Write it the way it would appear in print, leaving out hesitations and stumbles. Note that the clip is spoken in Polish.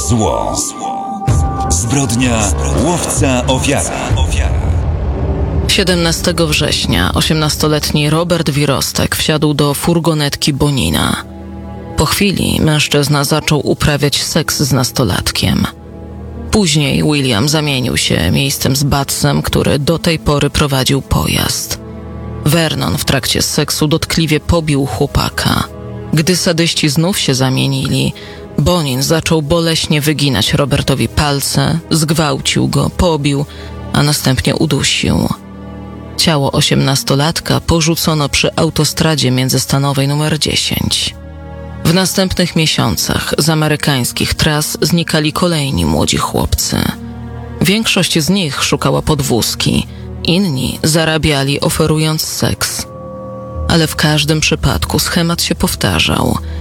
Zło. Zbrodnia, łowca, ofiara. 17 września 18-letni Robert Wirostek wsiadł do furgonetki Bonina. Po chwili mężczyzna zaczął uprawiać seks z nastolatkiem. Później William zamienił się miejscem z Batsem, który do tej pory prowadził pojazd. Vernon w trakcie seksu dotkliwie pobił chłopaka. Gdy sadyści znów się zamienili, Bonin zaczął boleśnie wyginać Robertowi palce, zgwałcił go, pobił, a następnie udusił. Ciało 18-latka porzucono przy autostradzie międzystanowej nr 10. W następnych miesiącach z amerykańskich tras znikali kolejni młodzi chłopcy. Większość z nich szukała podwózki, inni zarabiali oferując seks. Ale w każdym przypadku schemat się powtarzał –